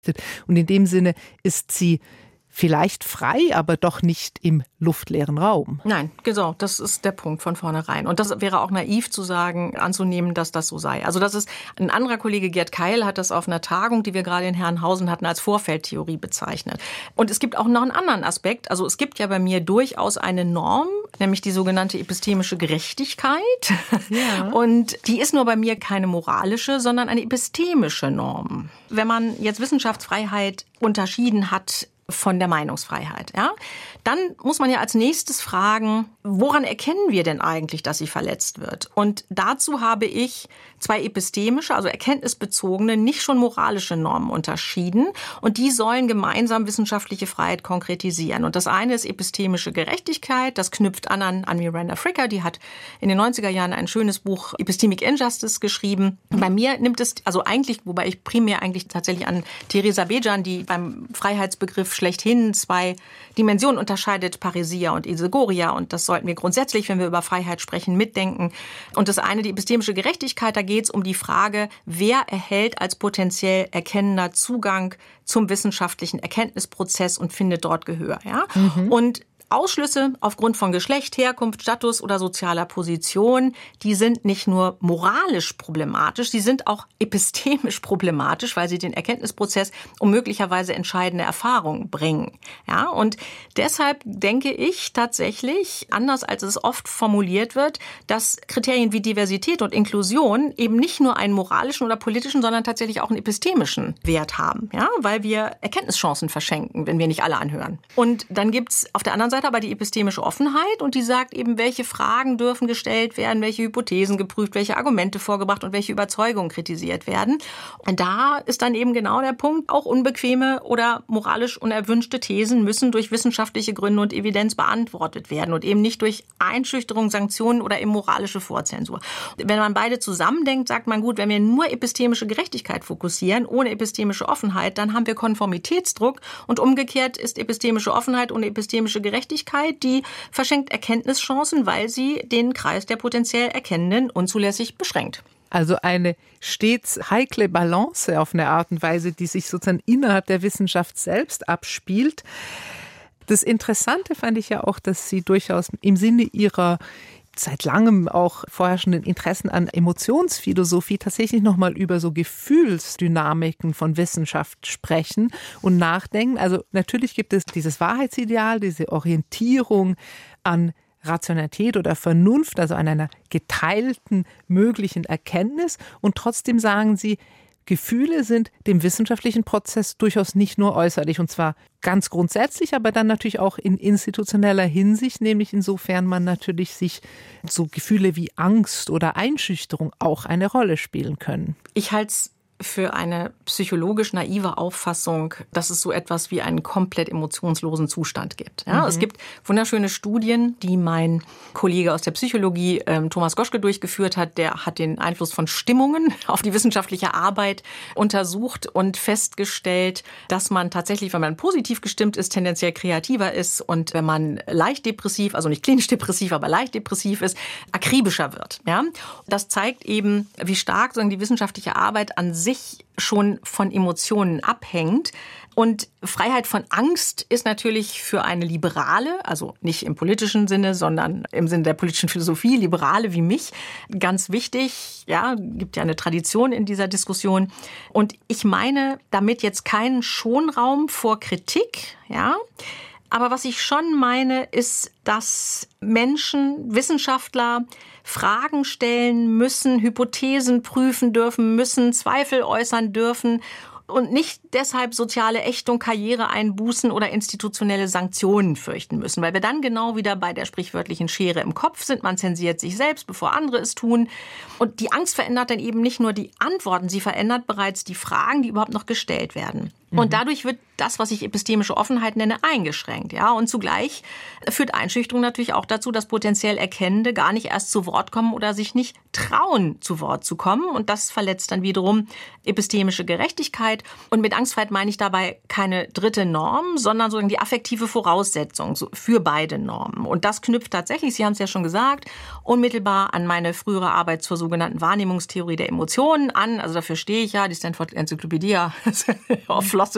Und in dem Sinne ist sie vielleicht frei, aber doch nicht im luftleeren Raum. Nein, genau, das ist der Punkt von vornherein. Und das wäre auch naiv zu sagen, anzunehmen, dass das so sei. Also das ist, ein anderer Kollege, Gerd Keil, hat das auf einer Tagung, die wir gerade in Herrenhausen hatten, als Vorfeldtheorie bezeichnet. Und es gibt auch noch einen anderen Aspekt. Also es gibt ja bei mir durchaus eine Norm, nämlich die sogenannte epistemische Gerechtigkeit. Ja. Und die ist nur bei mir keine moralische, sondern eine epistemische Norm. Wenn man jetzt Wissenschaftsfreiheit unterschieden hat von der Meinungsfreiheit, ja, dann muss man ja als nächstes fragen, woran erkennen wir denn eigentlich, dass sie verletzt wird? Und dazu habe ich zwei epistemische, also erkenntnisbezogene, nicht schon moralische Normen unterschieden. Und die sollen gemeinsam wissenschaftliche Freiheit konkretisieren. Und das eine ist epistemische Gerechtigkeit. Das knüpft an Miranda Fricker. Die hat in den 90er Jahren ein schönes Buch Epistemic Injustice geschrieben. Bei mir nimmt es, also eigentlich, wobei ich primär eigentlich tatsächlich an Teresa Bejan, die beim Freiheitsbegriff schlechthin zwei Dimensionen unterscheidet, Parrhesia und Isegoria. Und das sollten wir grundsätzlich, wenn wir über Freiheit sprechen, mitdenken. Und das eine, die epistemische Gerechtigkeit, da geht es um die Frage, wer erhält als potenziell Erkennender Zugang zum wissenschaftlichen Erkenntnisprozess und findet dort Gehör. Ja? Und Ausschlüsse aufgrund von Geschlecht, Herkunft, Status oder sozialer Position, die sind nicht nur moralisch problematisch, sie sind auch epistemisch problematisch, weil sie den Erkenntnisprozess um möglicherweise entscheidende Erfahrungen bringen. Ja, und deshalb denke ich tatsächlich, anders als es oft formuliert wird, dass Kriterien wie Diversität und Inklusion eben nicht nur einen moralischen oder politischen, sondern tatsächlich auch einen epistemischen Wert haben, ja, weil wir Erkenntnischancen verschenken, wenn wir nicht alle anhören. Und dann gibt's auf der anderen Seite aber die epistemische Offenheit und die sagt eben, welche Fragen dürfen gestellt werden, welche Hypothesen geprüft, welche Argumente vorgebracht und welche Überzeugungen kritisiert werden. Und da ist dann eben genau der Punkt, auch unbequeme oder moralisch unerwünschte Thesen müssen durch wissenschaftliche Gründe und Evidenz beantwortet werden und eben nicht durch Einschüchterung, Sanktionen oder eben moralische Vorzensur. Wenn man beide zusammendenkt, sagt man, gut, wenn wir nur epistemische Gerechtigkeit fokussieren, ohne epistemische Offenheit, dann haben wir Konformitätsdruck und umgekehrt ist epistemische Offenheit ohne epistemische Gerechtigkeit, die verschenkt Erkenntnischancen, weil sie den Kreis der potenziell Erkennenden unzulässig beschränkt. Also eine stets heikle Balance auf eine Art und Weise, die sich sozusagen innerhalb der Wissenschaft selbst abspielt. Das Interessante fand ich ja auch, dass Sie durchaus im Sinne Ihrer seit langem auch vorherrschenden Interessen an Emotionsphilosophie tatsächlich nochmal über so Gefühlsdynamiken von Wissenschaft sprechen und nachdenken. Also natürlich gibt es dieses Wahrheitsideal, diese Orientierung an Rationalität oder Vernunft, also an einer geteilten möglichen Erkenntnis. Und trotzdem sagen Sie, Gefühle sind dem wissenschaftlichen Prozess durchaus nicht nur äußerlich, und zwar ganz grundsätzlich, aber dann natürlich auch in institutioneller Hinsicht, nämlich insofern man natürlich sich so Gefühle wie Angst oder Einschüchterung auch eine Rolle spielen können. Ich halte es für eine psychologisch naive Auffassung, dass es so etwas wie einen komplett emotionslosen Zustand gibt. Ja, es gibt wunderschöne Studien, die mein Kollege aus der Psychologie, Thomas Goschke, durchgeführt hat. Der hat den Einfluss von Stimmungen auf die wissenschaftliche Arbeit untersucht und festgestellt, dass man tatsächlich, wenn man positiv gestimmt ist, tendenziell kreativer ist und wenn man leicht depressiv, also nicht klinisch depressiv, aber leicht depressiv ist, akribischer wird. Ja, das zeigt eben, wie stark die wissenschaftliche Arbeit an sich schon von Emotionen abhängt. Und Freiheit von Angst ist natürlich für eine Liberale, also nicht im politischen Sinne, sondern im Sinne der politischen Philosophie, Liberale wie mich, ganz wichtig. Ja, gibt ja eine Tradition in dieser Diskussion. Und ich meine damit jetzt keinen Schonraum vor Kritik, ja. Aber was ich schon meine, ist, dass Menschen, Wissenschaftler Fragen stellen müssen, Hypothesen prüfen dürfen müssen, Zweifel äußern dürfen und nicht deshalb soziale Ächtung, Karriereeinbußen oder institutionelle Sanktionen fürchten müssen, weil wir dann genau wieder bei der sprichwörtlichen Schere im Kopf sind. Man zensiert sich selbst, bevor andere es tun. Und die Angst verändert dann eben nicht nur die Antworten, sie verändert bereits die Fragen, die überhaupt noch gestellt werden. Und dadurch wird das, was ich epistemische Offenheit nenne, eingeschränkt. Ja? Und zugleich führt Einschüchterung natürlich auch dazu, dass potenziell Erkennende gar nicht erst zu Wort kommen oder sich nicht trauen, zu Wort zu kommen. Und das verletzt dann wiederum epistemische Gerechtigkeit. Und mit Angstfreiheit meine ich dabei keine dritte Norm, sondern sozusagen die affektive Voraussetzung für beide Normen. Und das knüpft tatsächlich, Sie haben es ja schon gesagt, unmittelbar an meine frühere Arbeit zur sogenannten Wahrnehmungstheorie der Emotionen an. Also dafür stehe ich ja, die Stanford Encyclopedia of